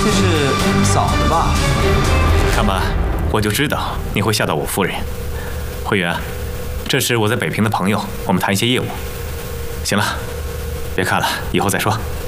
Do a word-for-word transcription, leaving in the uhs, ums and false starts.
这是嫂的吧？ 看吧，我就知道你会吓到我夫人。慧远，这是我在北平的朋友，我们谈一些业务。行了，别看了，以后再说。